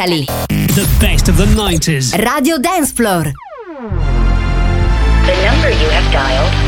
Italy. The best of the 90s. Radio Dance Floor. The number you have dialed